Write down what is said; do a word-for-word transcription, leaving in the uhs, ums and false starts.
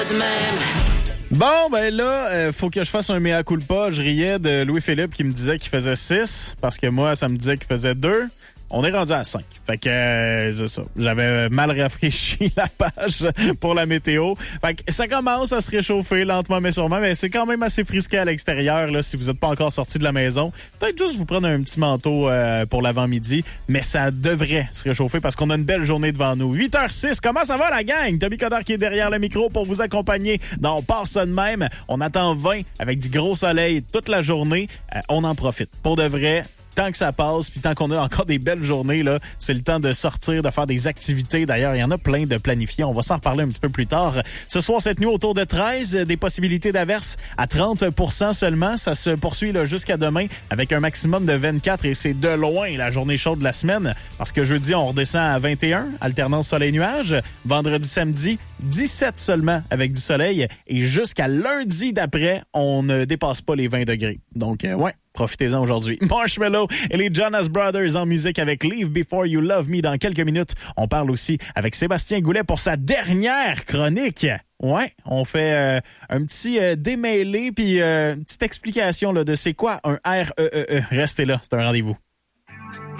Bon, ben là, euh, faut que je fasse un mea culpa. Je riais de Louis-Philippe qui me disait qu'il faisait six, parce que moi, ça me disait qu'il faisait deux. On est rendu à cinq. Fait que euh, c'est ça. J'avais mal rafraîchi la page pour la météo. Fait que ça commence à se réchauffer lentement mais sûrement, mais c'est quand même assez frisqué à l'extérieur là si vous n'êtes pas encore sorti de la maison. Peut-être juste vous prendre un petit manteau euh, pour l'avant-midi, mais ça devrait se réchauffer parce qu'on a une belle journée devant nous. huit heures six, comment ça va la gang? Tommy Coderre qui est derrière le micro pour vous accompagner dans On part ça de même. On attend vingt avec du gros soleil toute la journée. Euh, on en profite. Pour de vrai, tant que ça passe, puis tant qu'on a encore des belles journées, là, c'est le temps de sortir, de faire des activités. D'ailleurs, il y en a plein de planifiés. On va s'en reparler un petit peu plus tard. Ce soir, cette nuit, autour de treize, des possibilités d'averses à trente pour cent seulement. Ça se poursuit là, jusqu'à demain avec un maximum de vingt-quatre et c'est de loin la journée chaude de la semaine parce que jeudi, on redescend à vingt et un, alternance soleil-nuage. Vendredi, samedi, dix-sept seulement avec du soleil et jusqu'à lundi d'après, on ne dépasse pas les vingt degrés. Donc, euh, ouais. Profitez-en aujourd'hui. Marshmello et les Jonas Brothers en musique avec Leave Before You Love Me dans quelques minutes. On parle aussi avec Sébastien Goulet pour sa dernière chronique. Ouais, on fait euh, un petit euh, démêlé puis euh, une petite explication là, de c'est quoi un R E E E. Restez là, c'est un rendez-vous.